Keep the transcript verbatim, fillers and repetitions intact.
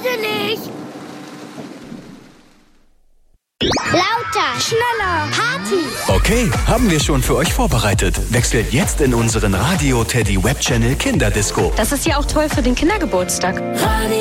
gruselig. Lauter, schneller, Party. Okay, haben wir schon für euch vorbereitet. Wechselt jetzt in unseren Radio Teddy Web Channel Kinderdisco. Das ist ja auch toll für den Kindergeburtstag. Radio